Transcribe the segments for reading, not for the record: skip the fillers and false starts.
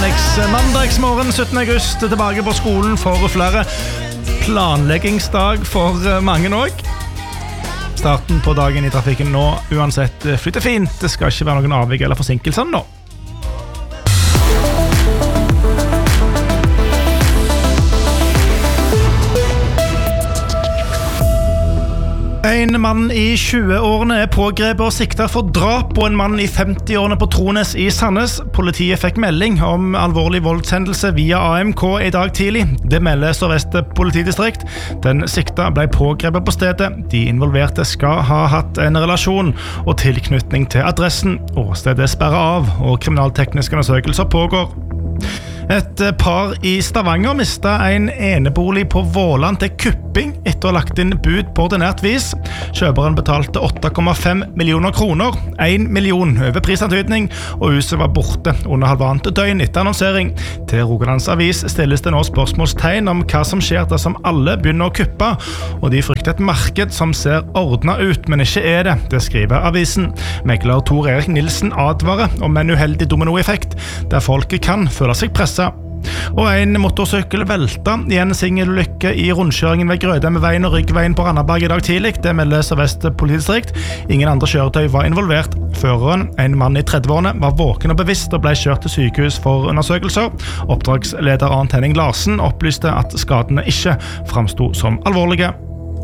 Mandagsmorgen 17. august tilbake på skolen for flere. Planleggingsdag for mange også. Starten på dagen i trafikken nå uansett flytter fint. Det skal ikke være noen avvik eller forsinkelser nå. En mann i 20-årene pågrepet og siktet for drap på en mann i 50-årene på Trones i Sandnes. Politiet fikk melding om alvorlig voldshendelse via AMK i dag tidlig. Det melder Sør-Vest politidistrikt. Den sikta ble pågrepet på stedet. De involverte skal ha hatt en relasjon og tilknytning til adressen. Åstedet sperret av, og kriminaltekniske undersøkelser pågår. Et par i Stavanger mistet en enebolig på Våland til kupping etter å ha lagt inn bud på ordinært vis. Kjøperen betalte 8,5 millioner kroner, 1 million over prisantydning, og huset var borte under halvannet døgn etter annonsering. Til Rogalands Avis stilles det nå spørsmålstegn om hva som skjer dersom alle begynner å kuppe, og de frykter et marked som ser ordnet ut, men ikke er det. Det skriver avisen. Megler Tor Erik Nilsen advarer om en uheldig dominoeffekt, der folket kan føle seg presset. Og en motorsykkel velta i en singelulykke i rundkjøringen ved Grødemveien og Ryggveien på Randaberg i dag tidlig. Det melder Sør-Vest politidistrikt. Ingen andre kjøretøy var involvert. Føreren, en mann i 30-årene, var våken og bevisst og ble kjørt til sykehus for undersøkelser. Oppdragsleder Arnt Henning Larsen opplyste at skadene ikke fremstod som alvorlige.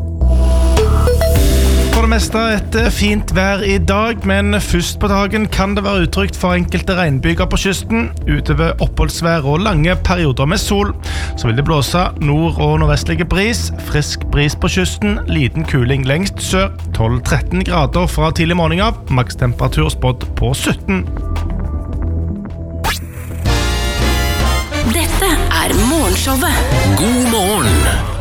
For det meste et fint vær i dag, men først på dagen kan det være utrygt for enkelte regnbyger på kysten. Utover oppholdsvær og lange perioder med sol, så vil det blåse nord- og nordvestlige bris. Frisk bris på kysten, liten kuling lengst sør, 12-13 grader fra tidlig morgen av. Makstemperatur spådd på 17. Dette er Morgenshowet. God morgen!